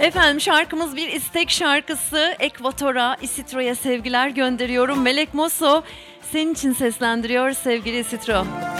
Efendim şarkımız bir istek şarkısı. Ekvator'a, Isitro'ya sevgiler gönderiyorum. Melek Mosso senin için seslendiriyor sevgili Isitro.